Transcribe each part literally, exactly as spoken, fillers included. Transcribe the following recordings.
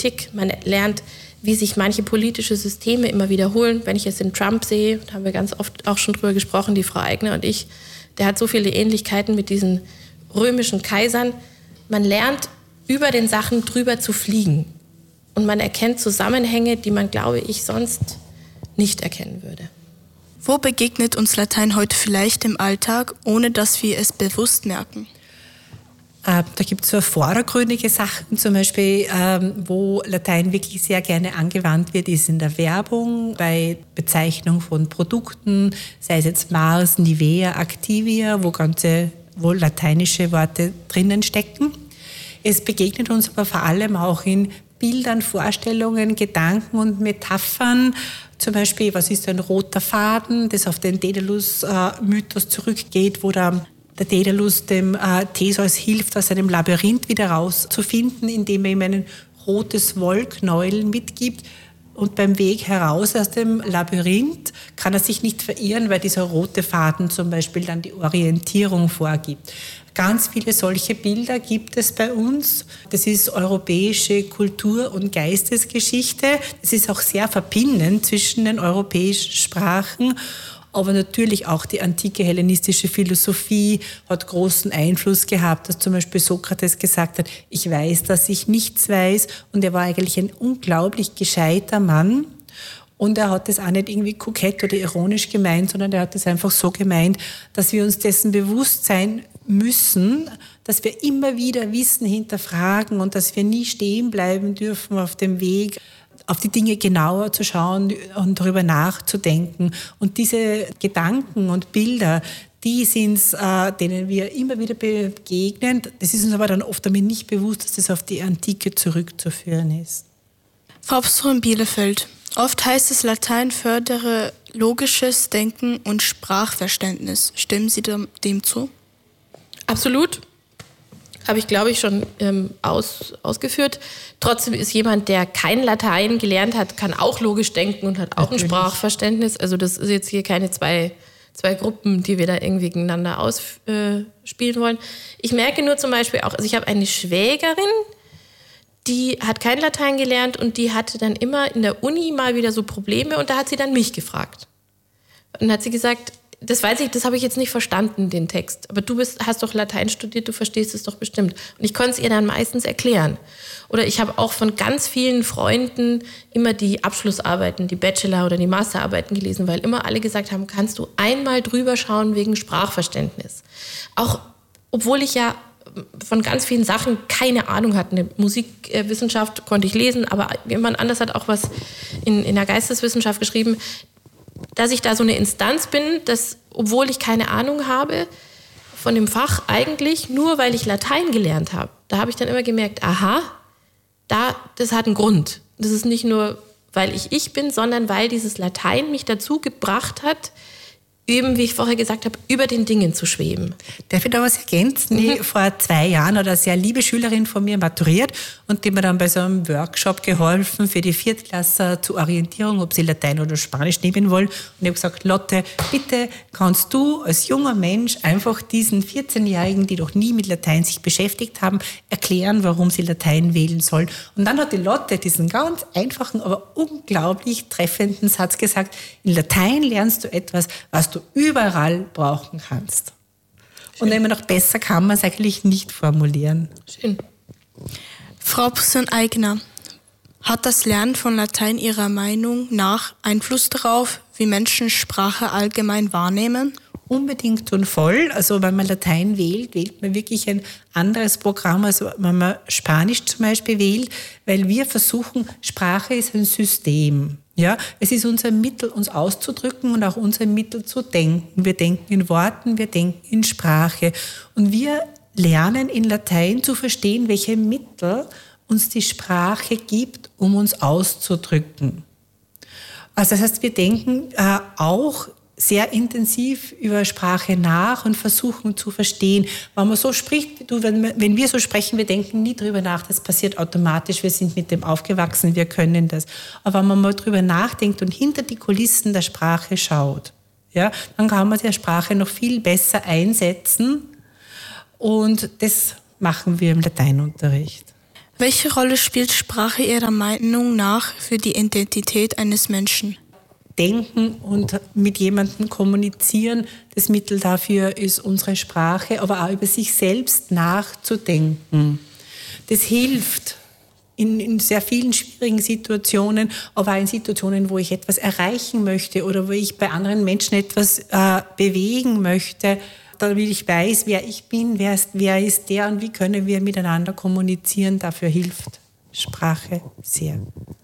Politik, man lernt, wie sich manche politische Systeme immer wiederholen. Wenn ich jetzt den Trump sehe, da haben wir ganz oft auch schon drüber gesprochen, die Frau Aigner und ich, der hat so viele Ähnlichkeiten mit diesen römischen Kaisern. Man lernt, über den Sachen drüber zu fliegen. Und man erkennt Zusammenhänge, die man, glaube ich, sonst nicht erkennen würde. Wo begegnet uns Latein heute vielleicht im Alltag, ohne dass wir es bewusst merken? Da gibt es so vordergründige Sachen, zum Beispiel, ähm, wo Latein wirklich sehr gerne angewandt wird, ist in der Werbung, bei Bezeichnung von Produkten, sei es jetzt Mars, Nivea, Activia, wo ganze, wo lateinische Worte drinnen stecken. Es begegnet uns aber vor allem auch in Bildern, Vorstellungen, Gedanken und Metaphern. Zum Beispiel, was ist ein roter Faden, das auf den Daedalus-Mythos zurückgeht, wo der Der Daedalus dem äh, Theseus hilft, aus einem Labyrinth wieder rauszufinden, indem er ihm ein rotes Wollknäuel mitgibt. Und beim Weg heraus aus dem Labyrinth kann er sich nicht verirren, weil dieser rote Faden zum Beispiel dann die Orientierung vorgibt. Ganz viele solche Bilder gibt es bei uns. Das ist europäische Kultur- und Geistesgeschichte. Das ist auch sehr verbindend zwischen den europäischen Sprachen. Aber natürlich auch die antike hellenistische Philosophie hat großen Einfluss gehabt, dass zum Beispiel Sokrates gesagt hat, ich weiß, dass ich nichts weiß. Und er war eigentlich ein unglaublich gescheiter Mann. Und er hat das auch nicht irgendwie kokett oder ironisch gemeint, sondern er hat das einfach so gemeint, dass wir uns dessen bewusst sein müssen, dass wir immer wieder Wissen hinterfragen und dass wir nie stehen bleiben dürfen auf dem Weg, auf die Dinge genauer zu schauen und darüber nachzudenken. Und diese Gedanken und Bilder, die sind es, äh, denen wir immer wieder begegnen. Das ist uns aber dann oft damit nicht bewusst, dass das auf die Antike zurückzuführen ist. Frau Professorin Bielefeld, oft heißt es, Latein fördere logisches Denken und Sprachverständnis. Stimmen Sie dem zu? Absolut. Habe ich, glaube ich, schon ähm, aus, ausgeführt. Trotzdem ist jemand, der kein Latein gelernt hat, kann auch logisch denken und hat auch Natürlich. ein Sprachverständnis. Also das ist jetzt hier keine zwei, zwei Gruppen, die wir da irgendwie gegeneinander ausspielen äh, wollen. Ich merke nur zum Beispiel auch, also ich habe eine Schwägerin, die hat kein Latein gelernt und die hatte dann immer in der Uni mal wieder so Probleme und da hat sie dann mich gefragt. Und dann hat sie gesagt, das weiß ich, das habe ich jetzt nicht verstanden, den Text. Aber du bist, hast doch Latein studiert, du verstehst es doch bestimmt. Und ich konnte es ihr dann meistens erklären. Oder ich habe auch von ganz vielen Freunden immer die Abschlussarbeiten, die Bachelor- oder die Masterarbeiten gelesen, weil immer alle gesagt haben, kannst du einmal drüber schauen wegen Sprachverständnis. Auch obwohl ich ja von ganz vielen Sachen keine Ahnung hatte. Eine Musikwissenschaft konnte ich lesen, aber jemand anders hat auch was in, in der Geisteswissenschaft geschrieben, dass ich da so eine Instanz bin, dass, obwohl ich keine Ahnung habe von dem Fach eigentlich, nur weil ich Latein gelernt habe, da habe ich dann immer gemerkt, aha, da, das hat einen Grund. Das ist nicht nur, weil ich ich bin, sondern weil dieses Latein mich dazu gebracht hat, eben, wie ich vorher gesagt habe, über den Dingen zu schweben. Darf ich da was ergänzen? Mhm. Vor zwei Jahren hat eine sehr liebe Schülerin von mir maturiert und die mir dann bei so einem Workshop geholfen für die Viertklässler zur Orientierung, ob sie Latein oder Spanisch nehmen wollen. Und ich habe gesagt, Lotte, bitte kannst du als junger Mensch einfach diesen vierzehnjährigen, die noch nie mit Latein sich beschäftigt haben, erklären, warum sie Latein wählen sollen. Und dann hat die Lotte diesen ganz einfachen, aber unglaublich treffenden Satz gesagt, in Latein lernst du etwas, was du überall brauchen kannst. Schön. Und immer noch besser kann man es eigentlich nicht formulieren. Schön. Frau Professorin Aigner, hat das Lernen von Latein Ihrer Meinung nach Einfluss darauf, wie Menschen Sprache allgemein wahrnehmen? Unbedingt und voll. Also wenn man Latein wählt, wählt man wirklich ein anderes Programm, als wenn man Spanisch zum Beispiel wählt, weil wir versuchen, Sprache ist ein System. Ja, es ist unser Mittel, uns auszudrücken und auch unser Mittel zu denken. Wir denken in Worten, wir denken in Sprache. Und wir lernen in Latein zu verstehen, welche Mittel uns die Sprache gibt, um uns auszudrücken. Also das heißt, wir denken äh, auch sehr intensiv über Sprache nach und versuchen zu verstehen. Wenn man so spricht, du, wenn, wenn wir so sprechen, wir denken nie drüber nach, das passiert automatisch, wir sind mit dem aufgewachsen, wir können das. Aber wenn man mal drüber nachdenkt und hinter die Kulissen der Sprache schaut, ja, dann kann man die Sprache noch viel besser einsetzen und das machen wir im Lateinunterricht. Welche Rolle spielt Sprache Ihrer Meinung nach für die Identität eines Menschen? Denken und mit jemandem kommunizieren, das Mittel dafür ist unsere Sprache, aber auch über sich selbst nachzudenken. Das hilft in, in sehr vielen schwierigen Situationen, aber auch in Situationen, wo ich etwas erreichen möchte oder wo ich bei anderen Menschen etwas äh, bewegen möchte, damit ich weiß, wer ich bin, wer ist, wer ist der und wie können wir miteinander kommunizieren. Dafür hilft Sprache sehr.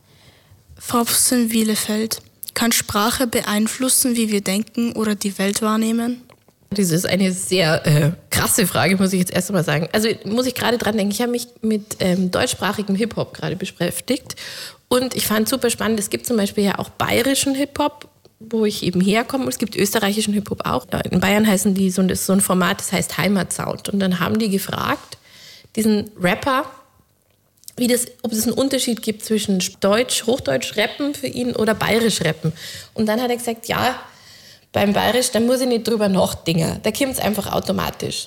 Frau Professorin Wielefeld, kann Sprache beeinflussen, wie wir denken oder die Welt wahrnehmen? Das ist eine sehr äh, krasse Frage, muss ich jetzt erst einmal sagen. Also muss ich gerade dran denken, ich habe mich mit ähm, deutschsprachigem Hip-Hop gerade beschäftigt und ich fand super spannend, es gibt zum Beispiel ja auch bayerischen Hip-Hop, wo ich eben herkomme. Es gibt österreichischen Hip-Hop auch. In Bayern heißen die, so, das ist so ein Format, das heißt Heimatsound. Und dann haben die gefragt, diesen Rapper, wie das, ob es einen Unterschied gibt zwischen Deutsch, Hochdeutsch rappen für ihn oder Bayerisch rappen. Und dann hat er gesagt, ja, beim Bayerisch, da muss ich nicht drüber nachdenken. Da kommt es einfach automatisch.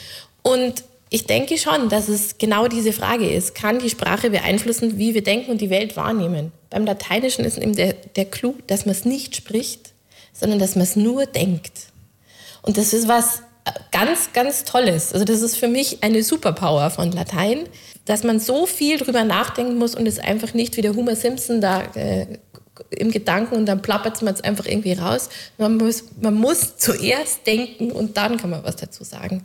Und ich denke schon, dass es genau diese Frage ist. Kann die Sprache beeinflussen, wie wir denken und die Welt wahrnehmen? Beim Lateinischen ist eben der, der Clou, dass man es nicht spricht, sondern dass man es nur denkt. Und das ist was ganz, ganz Tolles. Also das ist für mich eine Superpower von Latein, dass man so viel drüber nachdenken muss und es einfach nicht wie der Homer Simpson da äh, im Gedanken und dann plappert man es einfach irgendwie raus. Man muss, man muss zuerst denken und dann kann man was dazu sagen.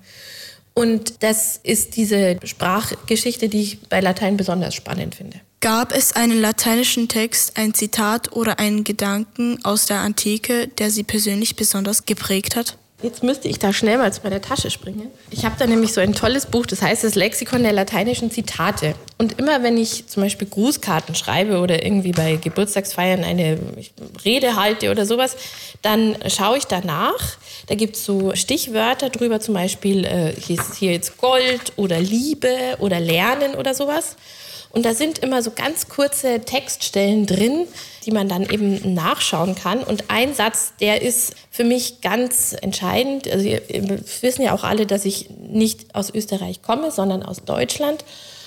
Und das ist diese Sprachgeschichte, die ich bei Latein besonders spannend finde. Gab es einen lateinischen Text, ein Zitat oder einen Gedanken aus der Antike, der Sie persönlich besonders geprägt hat? Jetzt müsste ich da schnell mal zu meiner Tasche springen. Ich habe da nämlich so ein tolles Buch, das heißt das Lexikon der lateinischen Zitate. Und immer wenn ich zum Beispiel Grußkarten schreibe oder irgendwie bei Geburtstagsfeiern eine Rede halte oder sowas, dann schaue ich danach. Da gibt es so Stichwörter drüber, zum Beispiel äh, hier jetzt Gold oder Liebe oder Lernen oder sowas. Und da sind immer so ganz kurze Textstellen drin, die man dann eben nachschauen kann. Und ein Satz, der ist für mich ganz entscheidend. Also wir wissen ja auch alle, dass ich nicht aus Österreich komme, sondern aus Deutschland.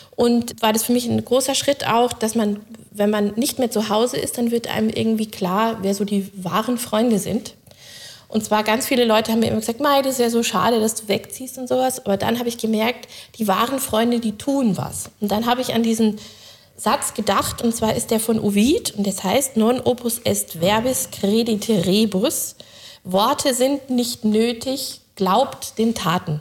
Und war das für mich ein großer Schritt auch, dass man, wenn man nicht mehr zu Hause ist, dann wird einem irgendwie klar, wer so die wahren Freunde sind. Und zwar ganz viele Leute haben mir immer gesagt, Mei, das ist ja so schade, dass du wegziehst und sowas. Aber dann habe ich gemerkt, die wahren Freunde, die tun was. Und dann habe ich an diesen Satz gedacht, und zwar ist der von Ovid. Und das heißt, non opus est verbis credite rebus. Worte sind nicht nötig, glaubt den Taten.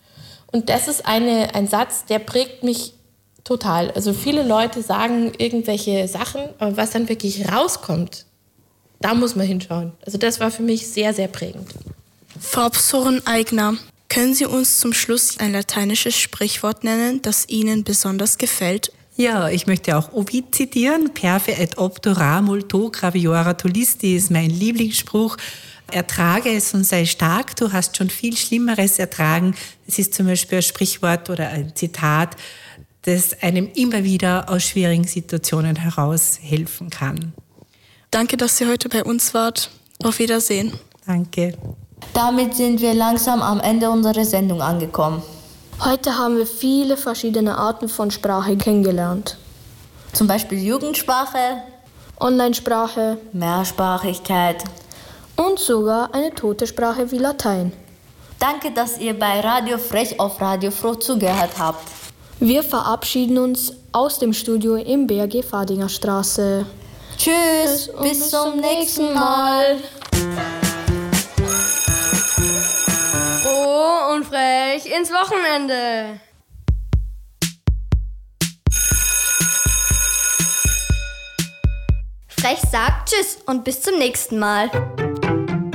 Und das ist eine, ein Satz, der prägt mich total. Also viele Leute sagen irgendwelche Sachen, aber was dann wirklich rauskommt, da muss man hinschauen. Also das war für mich sehr, sehr prägend. Frau Professorin Aigner, können Sie uns zum Schluss ein lateinisches Sprichwort nennen, das Ihnen besonders gefällt? Ja, ich möchte auch Ovid zitieren. Perfe et obtura multo graviora tolisti ist mein Lieblingsspruch. Ertrage es und sei stark, du hast schon viel Schlimmeres ertragen. Das ist zum Beispiel ein Sprichwort oder ein Zitat, das einem immer wieder aus schwierigen Situationen heraus helfen kann. Danke, dass Sie heute bei uns wart. Auf Wiedersehen. Danke. Damit sind wir langsam am Ende unserer Sendung angekommen. Heute haben wir viele verschiedene Arten von Sprache kennengelernt. Zum Beispiel Jugendsprache, Online-Sprache, Mehrsprachigkeit und sogar eine tote Sprache wie Latein. Danke, dass ihr bei Radio Frech auf Radio Froh zugehört habt. Wir verabschieden uns aus dem Studio im B R G Fadinger Straße. Tschüss, bis, bis zum nächsten Mal. Froh und frech ins Wochenende. Frech sagt Tschüss und bis zum nächsten Mal.